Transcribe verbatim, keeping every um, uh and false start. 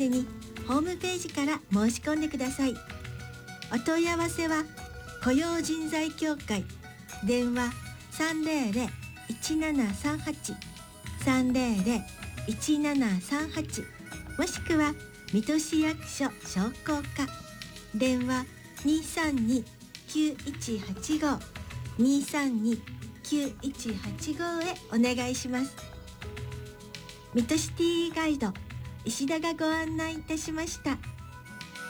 でにホームページから申し込んでください。お問い合わせは雇用人材協会電話 さんぜろぜろ いちななさんはち さんぜろぜろ いちななさんはち もしくは水戸市役所商工課電話 にさんに きゅういちはちご にさんに きゅういちはちご へお願いします。水戸シティガイド石田がご案内いたしました。